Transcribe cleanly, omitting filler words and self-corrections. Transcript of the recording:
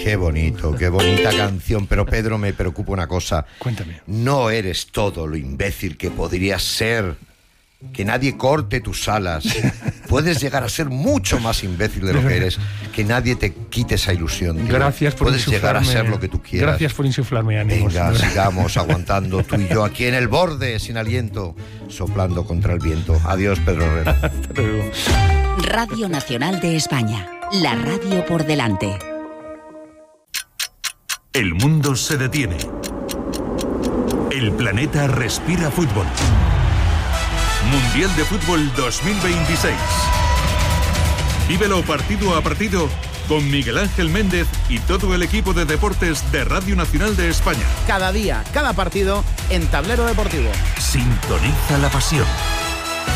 Qué bonito, qué bonita canción. Pero Pedro, me preocupa una cosa. Cuéntame. No eres todo lo imbécil que podrías ser. Que nadie corte tus alas. Puedes llegar a ser mucho más imbécil de lo que eres. Que nadie te quite esa ilusión, tío. Gracias por Puedes llegar a ser lo que tú quieras. Gracias por insuflarme ánimos. Venga, sigamos aguantando tú y yo aquí en el borde, sin aliento, soplando contra el viento. Adiós, Pedro Herrera. Hasta luego. Radio Nacional de España. La radio por delante. El mundo se detiene. El planeta respira fútbol. Mundial de Fútbol 2026. Vívelo partido a partido con Miguel Ángel Méndez y todo el equipo de deportes de Radio Nacional de España. Cada día, cada partido en Tablero Deportivo. Sintoniza la pasión.